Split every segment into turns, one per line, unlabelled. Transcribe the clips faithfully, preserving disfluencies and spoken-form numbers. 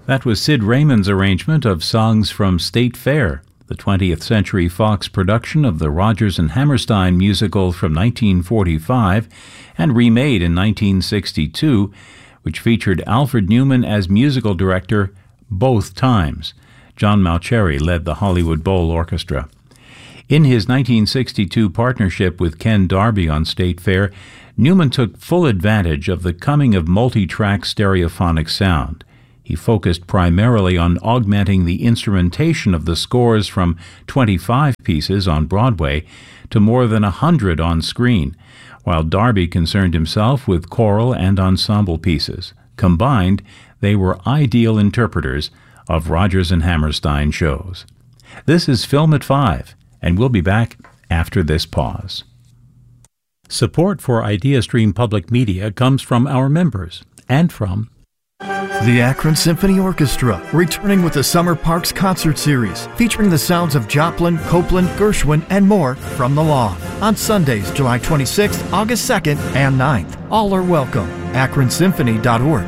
That was Sid Raymond's arrangement of Songs from State Fair, the twentieth Century Fox production of the Rodgers and Hammerstein musical from nineteen forty-five and remade in nineteen sixty-two, which featured Alfred Newman as musical director both times. John Mauceri led the Hollywood Bowl Orchestra. In his nineteen sixty-two partnership with Ken Darby on State Fair, Newman took full advantage of the coming of multi-track stereophonic sound. He focused primarily on augmenting the instrumentation of the scores from twenty-five pieces on Broadway to more than one hundred on screen, while Darby concerned himself with choral and ensemble pieces. Combined, they were ideal interpreters of Rodgers and Hammerstein shows. This is Film at Five, and we'll be back after this pause. Support for IdeaStream Public Media comes from our members and from
the Akron Symphony Orchestra, returning with the Summer Parks Concert Series, featuring the sounds of Joplin, Copeland, Gershwin, and more from the lawn. On Sundays, July twenty-sixth, August second, and ninth. All are welcome. akron symphony dot org.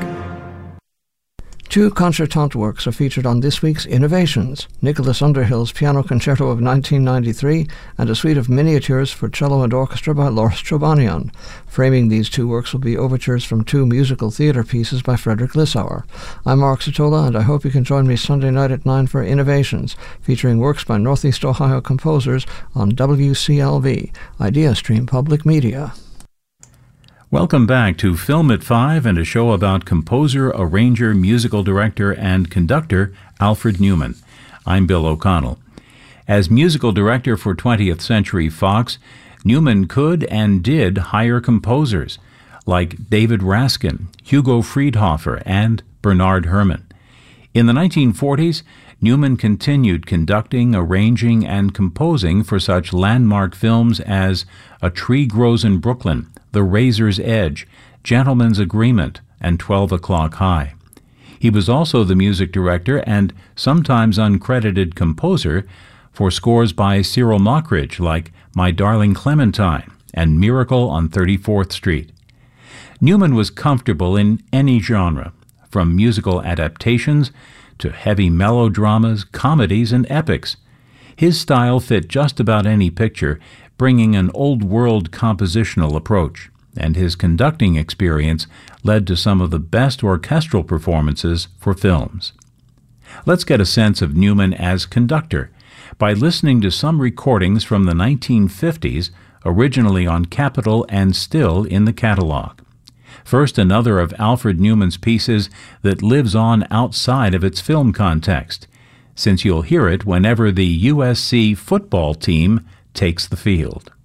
Two concertante works are featured on this week's Innovations: Nicholas Underhill's Piano Concerto of nineteen ninety-three and a suite of miniatures for cello and orchestra by Loris Chobanian. Framing these two works will be overtures from two musical theatre pieces by Frederick Lissauer. I'm Mark Satola, and I hope you can join me Sunday night at nine for Innovations, featuring works by Northeast Ohio composers on W C L V, IdeaStream Public Media.
Welcome back to Film at Five and a show about composer, arranger, musical director, and conductor Alfred Newman. I'm Bill O'Connell. As musical director for twentieth Century Fox, Newman could and did hire composers like David Raskin, Hugo Friedhofer, and Bernard Herrmann. In the nineteen forties, Newman continued conducting, arranging, and composing for such landmark films as A Tree Grows in Brooklyn, The Razor's Edge, Gentleman's Agreement, and Twelve O'Clock High. He was also the music director and sometimes uncredited composer for scores by Cyril Mockridge like My Darling Clementine and Miracle on thirty-fourth Street. Newman was comfortable in any genre, from musical adaptations to heavy melodramas, comedies, and epics. His style fit just about any picture, bringing an old-world compositional approach, and his conducting experience led to some of the best orchestral performances for films. Let's get a sense of Newman as conductor by listening to some recordings from the nineteen fifties, originally on Capitol and still in the catalog. First, another of Alfred Newman's pieces that lives on outside of its film context, since you'll hear it whenever the U S C football team takes the field.